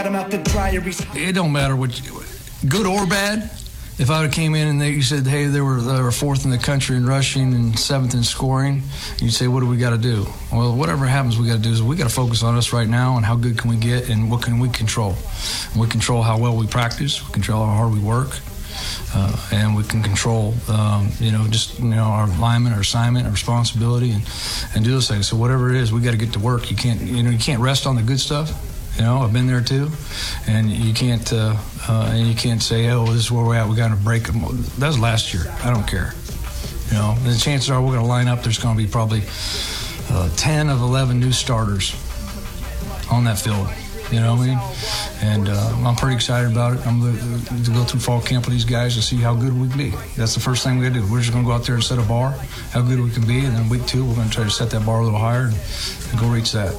got him out the dryer. It don't matter what, good or bad. If I would have came in and you said, hey, they were fourth in the country in rushing and seventh in scoring, you'd say, what do we got to do? Well, whatever happens, we got to do is we got to focus on us right now and how good can we get and what can we control. And we control how well we practice, we control how hard we work, and we can control, our alignment, our assignment, our responsibility, and do those things. So whatever it is, we got to get to work. You can't rest on the good stuff. I've been there too, and you can't say, oh, this is where we're at. We got to break them. That was last year. I don't care. The chances are we're going to line up. There's going to be probably 10 of 11 new starters on that field. You know what I mean? And I'm pretty excited about it. I'm going to go through fall camp with these guys to see how good we can be. That's the first thing we got to do. We're just going to go out there and set a bar, how good we can be, and then week 2 we're going to try to set that bar a little higher and go reach that.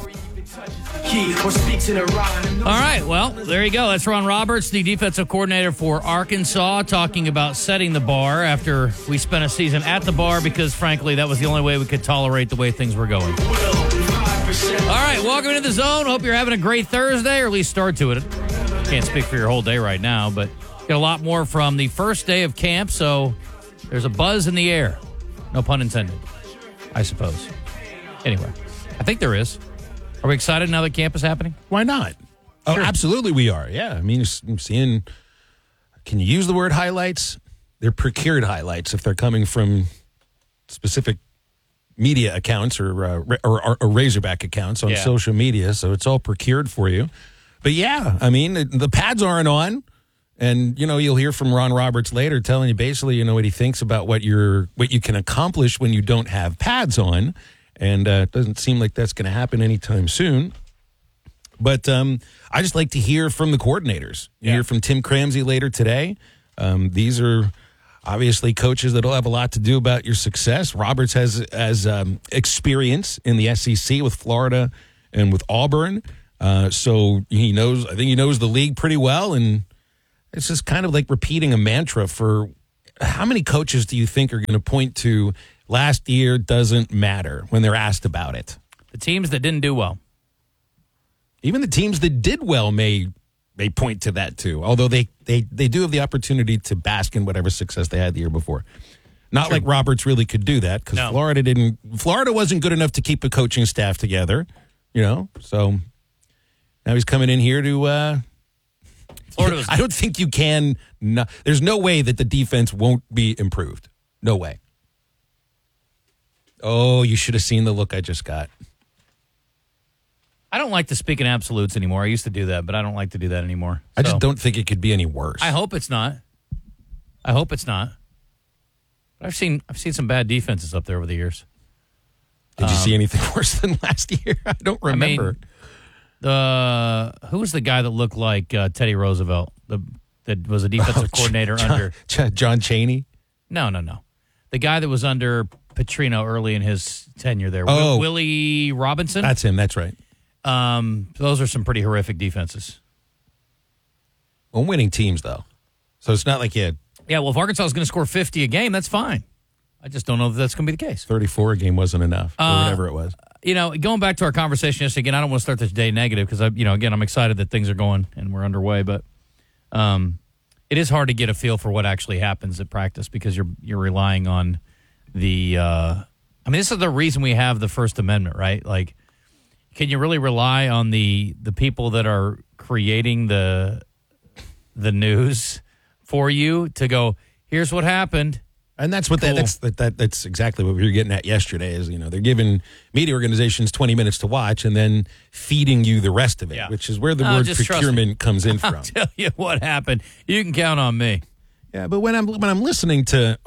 All right, well, there you go. That's Ron Roberts, the defensive coordinator for Arkansas, talking about setting the bar after we spent a season at the bar because, frankly, that was the only way we could tolerate the way things were going. All right, welcome into the zone. Hope you're having a great Thursday, or at least start to it. Can't speak for your whole day right now, but got a lot more from the first day of camp, so there's a buzz in the air. No pun intended, I suppose. Anyway, I think there is. Are we excited now that camp is happening? Why not? Sure. Oh, absolutely we are. Yeah, I mean, I'm seeing, can you use the word highlights? They're procured highlights if they're coming from specific media accounts or Razorback accounts on social media, so it's all procured for you. But yeah, I mean, the pads aren't on, and you'll hear from Ron Roberts later telling you basically what he thinks about what you can accomplish when you don't have pads on. And it doesn't seem like that's going to happen anytime soon. But I just like to hear from the coordinators. You hear from Tim Cramsey later today. These are obviously coaches that will have a lot to do about your success. Roberts has experience in the SEC with Florida and with Auburn. So he knows, I think he knows the league pretty well. And it's just kind of like repeating a mantra for how many coaches do you think are going to point to last year doesn't matter when they're asked about it? The teams that didn't do well. Even the teams that did well may point to that too, although they do have the opportunity to bask in whatever success they had the year before. Not like Roberts really could do that because Florida wasn't good enough to keep a coaching staff together, so now he's coming in here to Florida I don't think you can there's no way that the defense won't be improved. No way. Oh, you should have seen the look I just got. I don't like to speak in absolutes anymore. I used to do that, but I don't like to do that anymore. I just don't think it could be any worse. I hope it's not. But I've seen some bad defenses up there over the years. Did you see anything worse than last year? I don't remember. Who was the guy that looked like Teddy Roosevelt? That was a defensive coordinator under John Chaney? No. The guy that was under Petrino early in his tenure there. Oh. Willie Robinson? That's him. That's right. Those are some pretty horrific defenses. Well, winning teams, though. So it's not like you had... Yeah, well, if Arkansas is going to score 50 a game, that's fine. I just don't know that that's going to be the case. 34 a game wasn't enough, or whatever it was. Going back to our conversation yesterday, again, I don't want to start this day negative because, I'm excited that things are going and we're underway, but it is hard to get a feel for what actually happens at practice because you're relying on the this is the reason we have the First Amendment, right? Like, can you really rely on the people that are creating the news for you to go, here's what happened? And that's what that's exactly what we were getting at yesterday is, they're giving media organizations 20 minutes to watch and then feeding you the rest of it, which is where the word procurement comes in from. I'll tell you what happened. You can count on me. Yeah, but when I'm listening to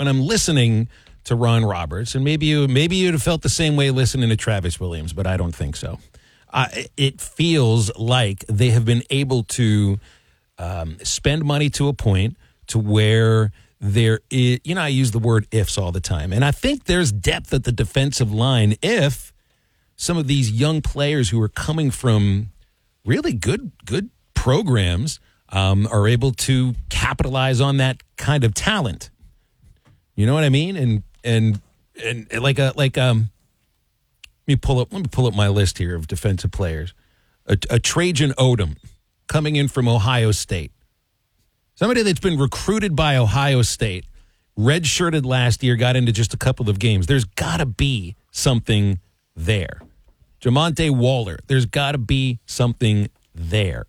Ron Roberts, and maybe you'd have felt the same way listening to Travis Williams, but I don't think so. It feels like they have been able to spend money to a point to where there is, I use the word ifs all the time, and I think there's depth at the defensive line if some of these young players who are coming from really good programs are able to capitalize on that kind of talent. You know what I mean? And let me pull up my list here of defensive players. A Trajan Odom coming in from Ohio State. Somebody that's been recruited by Ohio State, redshirted last year, got into just a couple of games. There's got to be something there. Jamonte Waller, there's got to be something there.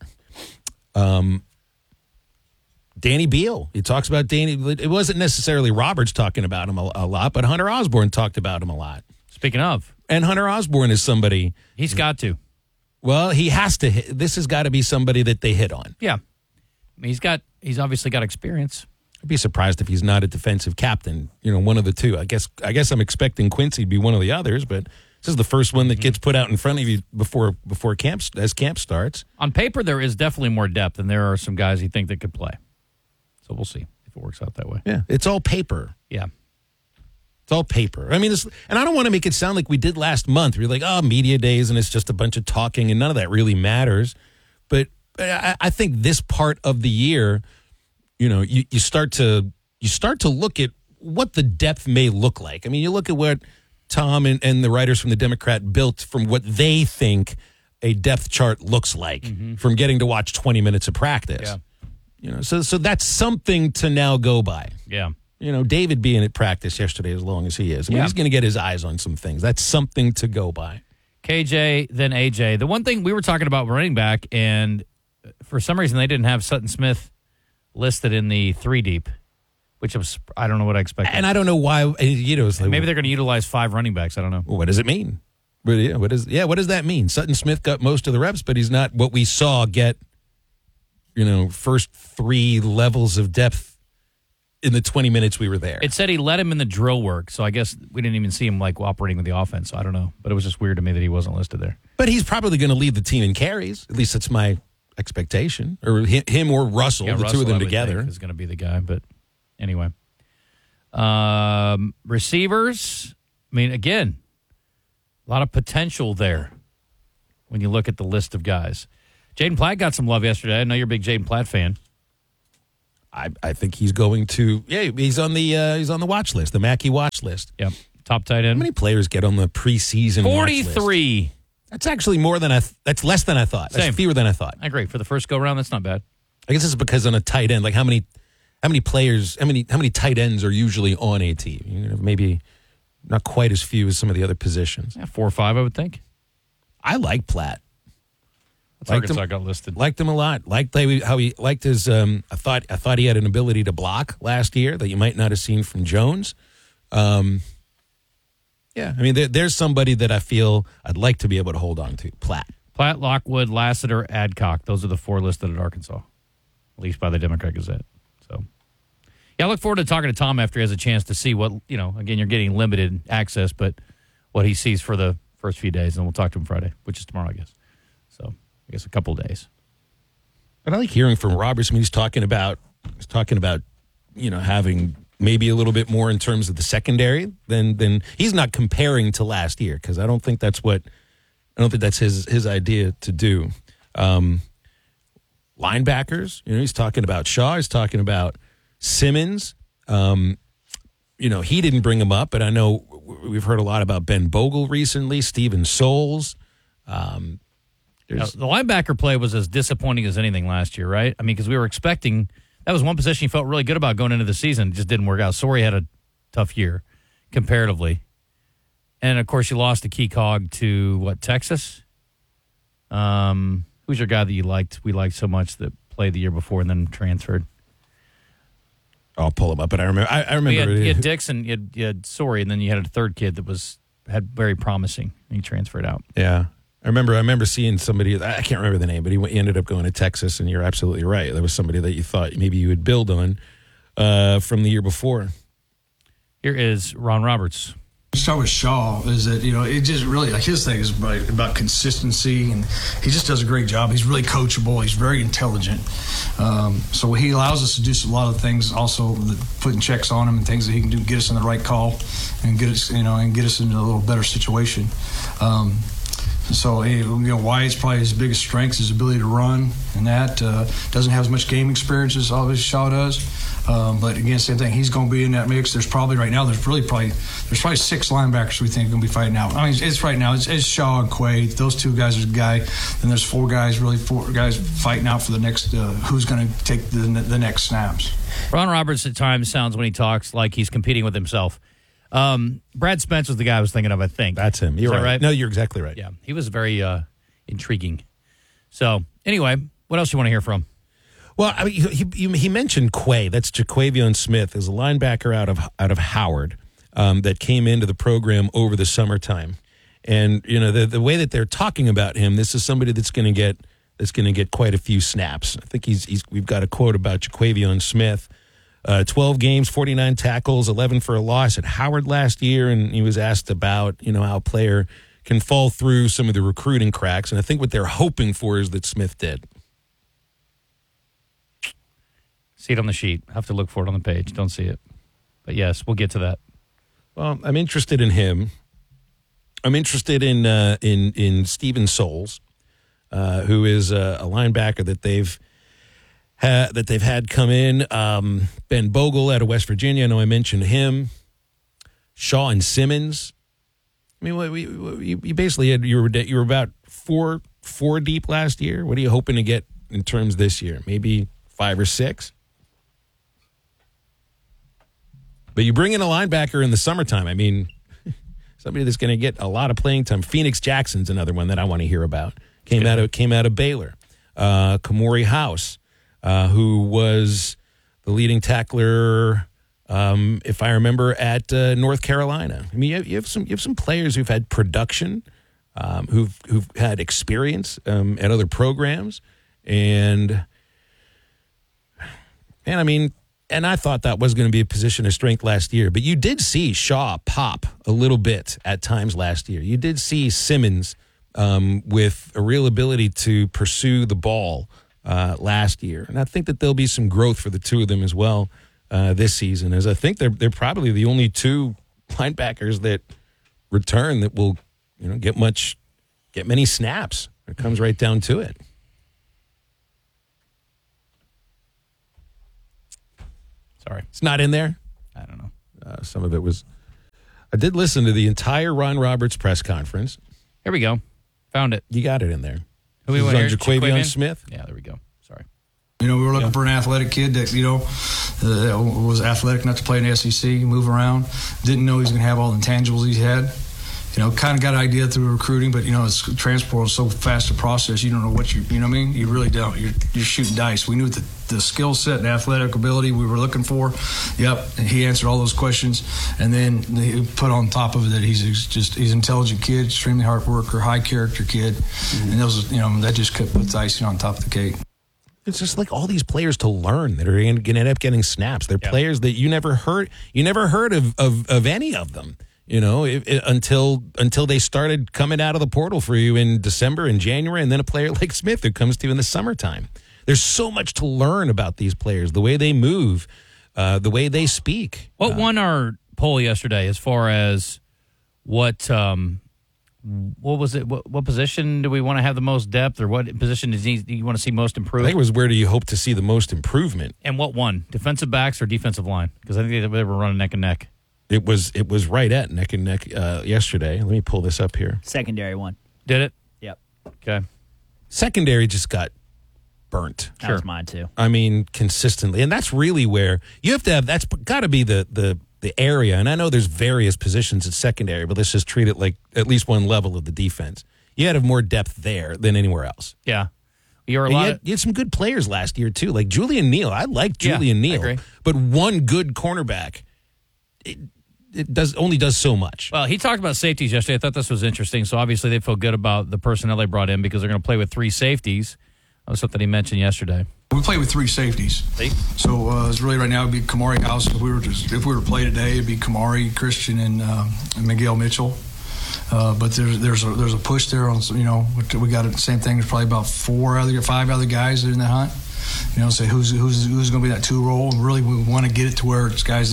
Danny Beal, he talks about Danny. It wasn't necessarily Roberts talking about him a lot, but Hunter Osborne talked about him a lot. Speaking of. And Hunter Osborne is somebody. He's got to. Well, he has to hit. This has got to be somebody that they hit on. Yeah. I mean, he's obviously got experience. I'd be surprised if he's not a defensive captain, one of the two. I guess I'm expecting Quincy to be one of the others, but this is the first one that gets put out in front of you before camp starts. On paper, there is definitely more depth, and there are some guys you think that could play. So we'll see if it works out that way. Yeah, it's all paper. Yeah. It's all paper. I mean, and I don't want to make it sound like we did last month. We're like, media days, and it's just a bunch of talking, and none of that really matters. But I think this part of the year, you start to look at what the depth may look like. I mean, you look at what Tom and the writers from the Democrat built from what they think a depth chart looks like from getting to watch 20 minutes of practice. Yeah. So that's something to now go by. Yeah. David being at practice yesterday as long as he is. I mean, he's going to get his eyes on some things. That's something to go by. KJ, then AJ. The one thing we were talking about running back, and for some reason they didn't have Sutton Smith listed in the 3 deep, which I don't know what I expected. And I don't know why. It's like, maybe they're going to utilize 5 running backs. I don't know. What does it mean? What does that mean? Sutton Smith got most of the reps, but he's not what we saw get, first 3 levels of depth in the 20 minutes we were there. It said he led him in the drill work, so I guess we didn't even see him operating with the offense. So I don't know, but it was just weird to me that he wasn't listed there. But he's probably going to lead the team in carries. At least that's my expectation. Or him or Russell, the Russell, two of them together is going to be the guy. But anyway, receivers. I mean, again, a lot of potential there when you look at the list of guys. Jaden Platt got some love yesterday. I know you're a big Jaden Platt fan. I think he's going to. Yeah, he's on the watch list, the Mackey watch list. Yep, top tight end. How many players get on the preseason 43. Watch list? That's actually more than that's less than I thought. That's fewer than I thought. I agree. For the first go round, that's not bad. I guess it's because on a tight end, like how many players, how many tight ends are usually on a team? Maybe not quite as few as some of the other positions. Yeah, 4 or 5, I would think. I like Platt. That's Arkansas got listed. Liked him a lot. Liked how he liked his. I thought he had an ability to block last year that you might not have seen from Jones. Yeah, I mean, there's somebody that I feel I'd like to be able to hold on to. Platt, Lockwood, Lassiter, Adcock. Those are the 4 listed at Arkansas, at least by the Democrat Gazette. So, yeah, I look forward to talking to Tom after he has a chance to see what, again, you're getting limited access, but what he sees for the first few days, and we'll talk to him Friday, which is tomorrow, I guess. So, I guess a couple of days. But I like hearing from Roberts. I mean, he's talking about having maybe a little bit more in terms of the secondary than he's not comparing to last year, because I don't think that's his idea to do. Linebackers, he's talking about Shaw, he's talking about Simmons. He didn't bring him up, but I know we've heard a lot about Ben Bogle recently, Steven Souls. The linebacker play was as disappointing as anything last year, right? I mean, because we were expecting that was one position you felt really good about going into the season. It just didn't work out. Sorry had a tough year comparatively. And, of course, you lost a key cog to, Texas? Who's your guy that we liked so much that played the year before and then transferred? I'll pull him up, but I remember. You had Dixon, you had Sorry, and then you had a third kid that had very promising. And he transferred out. Yeah. I remember seeing somebody, I can't remember the name, but he ended up going to Texas, and you're absolutely right. There was somebody that you thought maybe you would build on from the year before. Here is Ron Roberts. Start with Shaw is that, it just really, his thing is about consistency, and he just does a great job. He's really coachable. He's very intelligent. So he allows us to do a lot of things, also putting checks on him and things that he can do, get us in the right call and get us, and get us into a little better situation. So, Wyatt's probably his biggest strength, his ability to run, and that doesn't have as much game experience as obviously Shaw does. But again, same thing. He's going to be in that mix. There's probably right now. There's probably 6 linebackers we think are going to be fighting out. I mean, it's right now. It's Shaw and Quay. Those 2 guys are the guy. Then there's 4 guys fighting out for the next. Who's going to take the next snaps? Ron Roberts at times sounds when he talks like he's competing with himself. Brad Spence was the guy I was thinking of. I think that's him. You're right. No, you're exactly right. Yeah, he was very intriguing. So anyway, what else you want to hear from? Well, I mean, he mentioned Quay. That's Jaquavion Smith, is a linebacker out of Howard that came into the program over the summertime. And the way that they're talking about him, this is somebody that's going to get quite a few snaps. I think we've got a quote about Jaquavion Smith. 12 games, 49 tackles, 11 for a loss at Howard last year, and he was asked about how a player can fall through some of the recruiting cracks. And I think what they're hoping for is that Smith did. See it on the sheet. I have to look for it on the page. Don't see it. But yes, we'll get to that. Well, I'm interested in him. I'm interested in Steven Souls, who is a linebacker that they've had come in. Ben Bogle out of West Virginia. I know I mentioned him. Shaw and Simmons. I mean, you basically you were about four deep last year. What are you hoping to get in terms this year? Maybe 5 or 6. But you bring in a linebacker in the summertime. I mean, somebody that's going to get a lot of playing time. Phoenix Jackson's another one that I want to hear about. Came out of Baylor. Kamori House, who was the leading tackler, if I remember, at North Carolina. I mean, you have some players who've had production, who've had experience at other programs, and I mean. And I thought that was going to be a position of strength last year. But you did see Shaw pop a little bit at times last year. You did see Simmons with a real ability to pursue the ball last year. And I think that there'll be some growth for the 2 of them as well this season, as I think they're probably the only 2 linebackers that return that will get many snaps. It comes right down to it. Sorry. It's not in there? I don't know. Some of it was. I did listen to the entire Ron Roberts press conference. Here we go. Found it. You got it in there. Who we want to hear? Jaquavion Smith? Yeah, there we go. Sorry. We were looking for an athletic kid that, was athletic enough to play in the SEC, move around. Didn't know he was going to have all the intangibles he had. Kind of got an idea through recruiting, but, it's transport is so fast to process, you don't know what you know what I mean? You really don't. You're shooting dice. We knew the skill set and athletic ability we were looking for. Yep, and he answered all those questions. And then he put on top of it that he's an intelligent kid, extremely hard worker, high character kid. Mm-hmm. And those, that just put the icing on top of the cake. It's just like all these players to learn that are going to end up getting snaps. They're players that you never heard of any of them. Until they started coming out of the portal for you in December and January, and then a player like Smith who comes to you in the summertime. There's so much to learn about these players, the way they move, the way they speak. What won our poll yesterday as far as what was it? What position do we want to have the most depth, or what position do you want to see most improvement? I think it was where do you hope to see the most improvement? And what won? Defensive backs or defensive line? Because I think they were running neck and neck. It was right at neck and neck yesterday. Let me pull this up here. Secondary one. Did it? Yep. Okay. Secondary just got burnt. That was mine too. I mean, consistently. And that's really where you have to have, that's got to be the area. And I know there's various positions at secondary, but let's just treat it like at least one level of the defense. You had to have more depth there than anywhere else. Yeah. You had some good players last year too, like Julian Neal. I like Julian Neal. I agree. But one good cornerback, it only does so much. Well, he talked about safeties yesterday. I thought this was interesting. So obviously they feel good about the personnel they brought in because they're going to play with 3 safeties. That was something he mentioned yesterday. We play with 3 safeties. So it's really right now it'd be Kamari House. If we were to play today, it'd be Kamari, Christian, and Miguel Mitchell. But there's a push there on we got the same thing. There's probably about 5 other guys in the hunt. Say who's going to be that 2 role. And really, we want to get it to where it's guys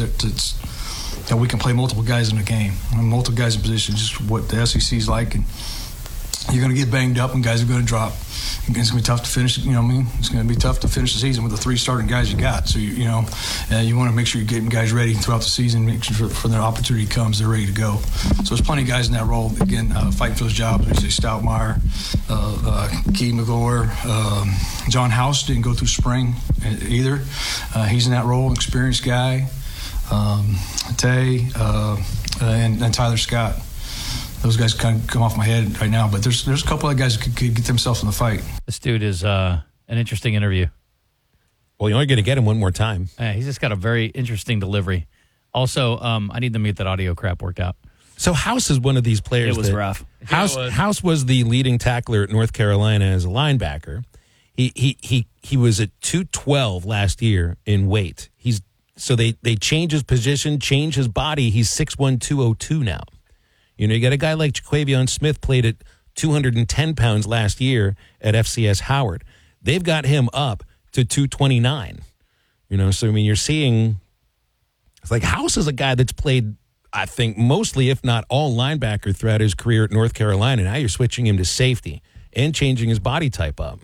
that we can play multiple guys in a game, multiple guys in position. Just what the SEC's like, and you're going to get banged up and guys are going to drop. It's going to be tough to finish. You know what I mean? It's going to be tough to finish the season with the 3 starting guys you got. So you want to make sure you're getting guys ready throughout the season. Make sure for their opportunity comes, they're ready to go. So there's plenty of guys in that role. Again, fighting for those jobs. We say Stoutmeyer, Key McGlure, John House didn't go through spring either. He's in that role, experienced guy. Tay and Tyler Scott. Those guys kind of come off my head right now, but there's a couple of guys that could get themselves in the fight. This dude is an interesting interview. Well, you're only going to get him one more time. Yeah, he's just got a very interesting delivery. Also, I need to get that audio crap worked out. So House is one of these players. It was rough. House was the leading tackler at North Carolina as a linebacker. He was at 212 last year in weight. So they changed his position, changed his body. He's 6'1", 202 now. You know, you got a guy like Jaquavion Smith played at 210 pounds last year at FCS Howard. They've got him up to 229. You know, so I mean, you're seeing it's like House is a guy that's played, I think, mostly, if not all, linebacker throughout his career at North Carolina. Now you're switching him to safety and changing his body type up.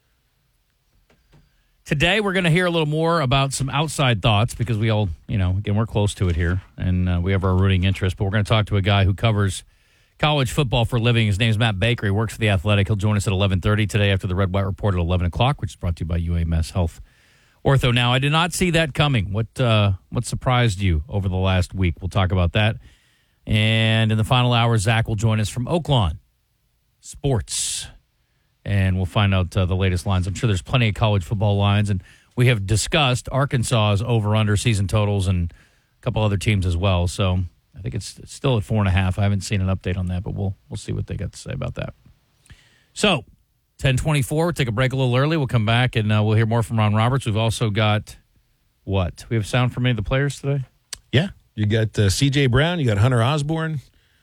Today, we're going to hear a little more about some outside thoughts because we all, again, we're close to it here and we have our rooting interest. But we're going to talk to a guy who covers college football for a living. His name is Matt Baker. He works for The Athletic. He'll join us at 11:30 today after the Red White Report at 11 o'clock, which is brought to you by UAMS Health Ortho. Now, I did not see that coming. What surprised you over the last week? We'll talk about that. And in the final hour, Zach will join us from Oaklawn Sports. And we'll find out the latest lines. I'm sure there's plenty of college football lines. And we have discussed Arkansas's over-under season totals and a couple other teams as well. So I think it's still at 4.5. I haven't seen an update on that, but we'll see what they got to say about that. So 10:24, we'll take a break a little early. We'll come back and we'll hear more from Ron Roberts. We've also got what? We have sound from any of the players today? Yeah. You got C.J. Brown. You got Hunter Osborne.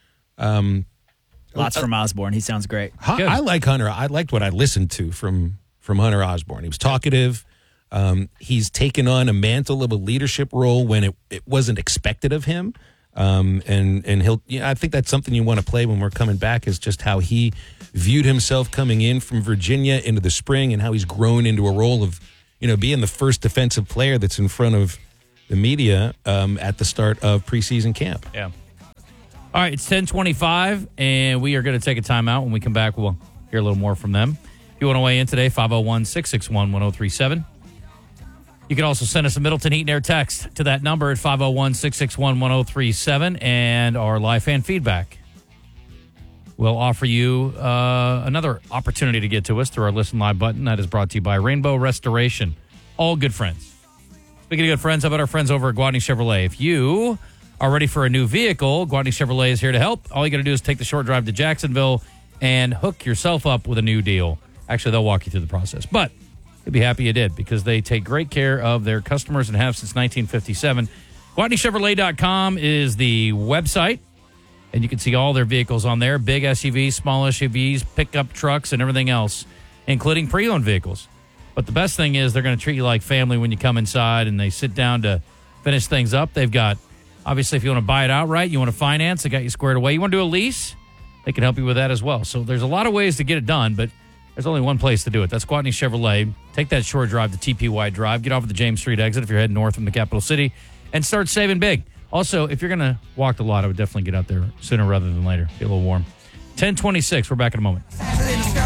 Lots from Osborne. He sounds great. I like Hunter. I liked what I listened to from Hunter Osborne. He was talkative. He's taken on a mantle of a leadership role when it wasn't expected of him. And he'll. I think that's something you want to play when we're coming back is just how he viewed himself coming in from Virginia into the spring and how he's grown into a role of being the first defensive player that's in front of the media at the start of preseason camp. Yeah. All right, it's 10:25, and we are going to take a timeout. When we come back, we'll hear a little more from them. If you want to weigh in today, 501-661-1037. You can also send us a Middleton Heat and Air text to that number at 501-661-1037, and our live fan feedback. We'll offer you another opportunity to get to us through our Listen Live button. That is brought to you by Rainbow Restoration. All good friends. Speaking of good friends, how about our friends over at Gwatney Chevrolet? If you are ready for a new vehicle, Gwatney Chevrolet is here to help. All you got to do is take the short drive to Jacksonville and hook yourself up with a new deal. Actually, they'll walk you through the process. But you'll be happy you did because they take great care of their customers and have since 1957. GwatneyChevrolet.com is the website, and you can see all their vehicles on there, big SUVs, small SUVs, pickup trucks, and everything else, including pre-owned vehicles. But the best thing is they're going to treat you like family when you come inside and they sit down to finish things up. They've got, obviously, if you want to buy it outright, you want to finance, they got you squared away. You want to do a lease, they can help you with that as well. So there's a lot of ways to get it done, but there's only one place to do it. That's Gwatney Chevrolet. Take that short drive to TP White Drive. Get off at the James Street exit if you're heading north from the capital city and start saving big. Also, if you're going to walk the lot, I would definitely get out there sooner rather than later. Get a little warm. 10:26. We're back in a moment.